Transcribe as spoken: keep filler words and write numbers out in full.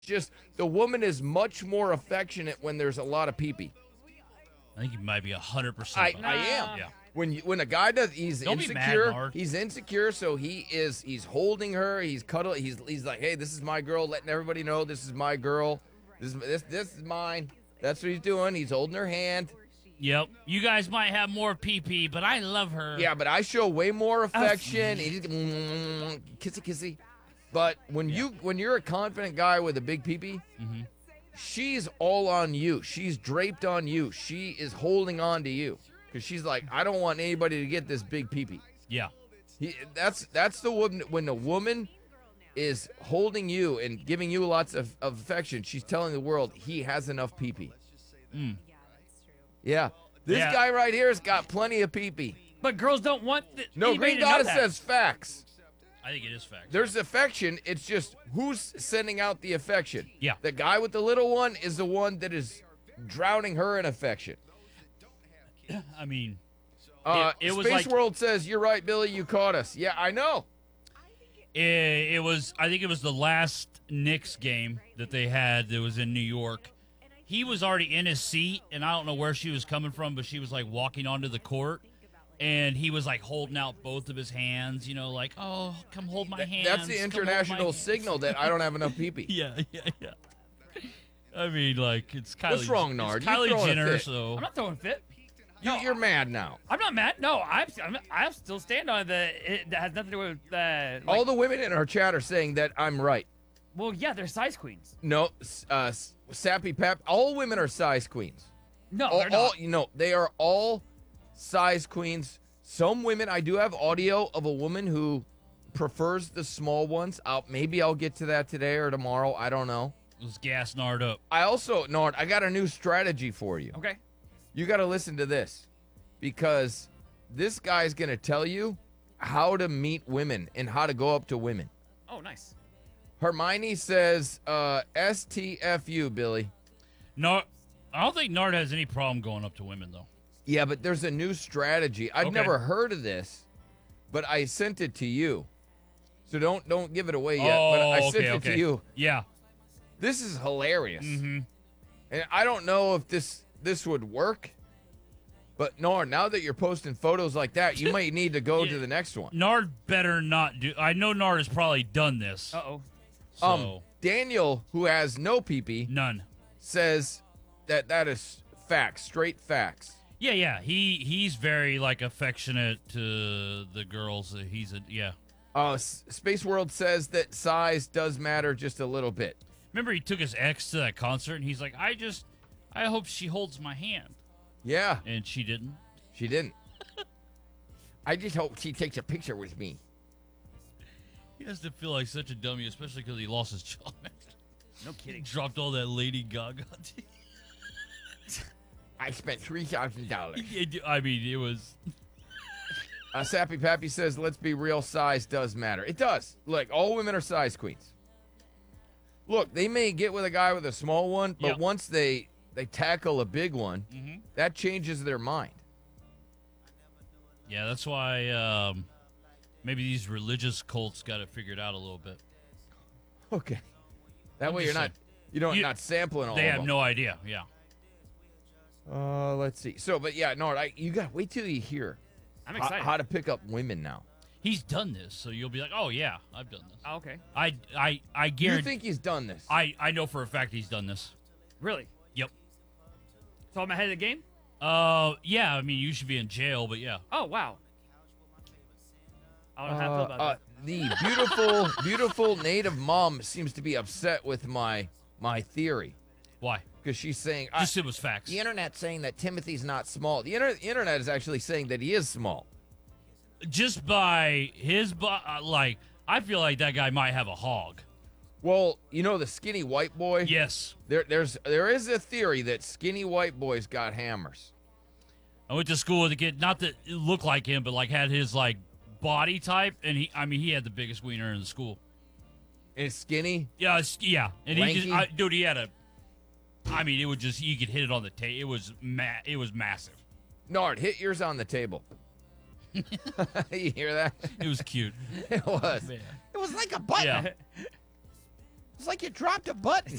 just the woman is much more affectionate when there's a lot of pee-pee. I think you might be a hundred percent. I, I am. Yeah. When you, when a guy does, he's Don't be mad, insecure. Nard. He's insecure, so he is. He's holding her. He's cuddling. He's he's like, hey, this is my girl. Letting everybody know this is my girl. This is this this is mine. That's what he's doing. He's holding her hand. Yep. You guys might have more pee pee, but I love her. Yeah, but I show way more affection. He's kissy kissy. But when Yeah. you when you're a confident guy with a big pee-pee, Mm-hmm. she's all on you. She's draped on you. She is holding on to you because she's like, I don't want anybody to get this big pee-pee. Yeah. He, that's that's the woman when the woman is holding you and giving you lots of, of affection. She's telling the world he has enough pee-pee. Mm. Yeah, this Yeah. guy right here has got plenty of pee-pee. But girls don't want th- No, anybody Green to know Goddess that. says facts. I think it is fact. There's affection. It's just who's sending out the affection. Yeah. The guy with the little one is the one that is drowning her in affection. I mean, Uh, It- it was Space like- World says, you're right, Billy, you caught us. Yeah, I know. it, it was. I think it was the last Knicks game that they had that was in New York. He was already in his seat, and I don't know where she was coming from, but she was like walking onto the court, and he was like holding out both of his hands, you know, like, "Oh, come hold my Th- hands." That's the come hold my international hands." signal that I don't have enough pee-pee. Yeah, yeah, yeah. I mean, like, it's Kylie. What's wrong, it's Nard? You Kylie throwing a Jenner, fit. so I'm not throwing fit. You, you're mad now. I'm not mad. No, I'm I'm, I'm still stand on that. It that has nothing to do with uh, like, All the women in our chat are saying that I'm right. well, yeah, they're size queens. No, s- uh, s- Sappy Pap, all women are size queens. No, all, they're not. all you know, they are all size queens. Some women, I do have audio of a woman who prefers the small ones. I'll, maybe I'll get to that today or tomorrow. I don't know. let's gas Nard up. I also, Nard, I got a new strategy for you. Okay. You got to listen to this because this guy's going to tell you how to meet women and how to go up to women. Oh, nice. Hermione says, uh, S T F U, Billy. Nard, I don't think Nard has any problem going up to women though. Yeah, but there's a new strategy. I've Okay. never heard of this, but I sent it to you. So don't don't give it away yet. oh, but I okay, sent it okay. to you. Yeah. This is hilarious. Mm-hmm. And I don't know if this this would work. But Nard, now that you're posting photos like that, you might need to go Yeah. to the next one. Nard better not do. I know Nard has probably done this. Uh oh. So Um, Daniel, who has no pee-pee, none. says that that is facts, straight facts. Yeah, yeah. He he's very like affectionate to the girls. He's a yeah. Uh, S- Space World says that size does matter just a little bit. Remember, he took his ex to that concert, and he's like, "I just, I hope she holds my hand," Yeah, and she didn't. she didn't. I just hope she takes a picture with me. He has to feel like such a dummy, especially because he lost his job. No He kidding. dropped all that Lady Gaga. I spent three thousand dollars. I mean, it was. Uh, Sappy Pappy says, let's be real, size does matter. It does. Look, all women are size queens. Look, they may get with a guy with a small one, but Yep. once they, they tackle a big one, Mm-hmm. that changes their mind. Yeah, that's why um, maybe these religious cults got it figured out a little bit. Okay. That I'm way you're just not, you don't, You- not sampling all They of have them. no idea. Yeah. Uh, let's see. So, but yeah, Nard, I, you got wait till you hear I'm how, excited. how to pick up women now. He's done this, so you'll be like, "Oh yeah, I've done this." Oh, okay. I I I You guarantee. think he's done this? I I know for a fact he's done this. Really? Yep. So I'm ahead of the game? Uh, yeah. I mean, you should be in jail, but yeah. Oh, wow. I don't know how I feel Uh, about uh, that. the beautiful, beautiful native mom seems to be upset with my my theory Why? because she's saying I, Just it was facts. the internet's saying that Timothy's not small. The inter- internet is actually saying that he is small. Just by his, bu- uh, like, I feel like that guy might have a hog. Well, you know the skinny white boy. Yes. There, there's there is a theory that skinny white boys got hammers. I went to school with a kid, not that it looked like him, but like had his like body type, and he, I mean, he had the biggest wiener in the school. And skinny. Yeah, it's, yeah, and he just, Lanky? I, dude, he had a. I mean, it would just you could hit it on the table. It was ma- It was massive. Nard, hit yours on the table. You hear that? It was cute. It was. Man. It was like a button. Yeah. It's like you dropped a button.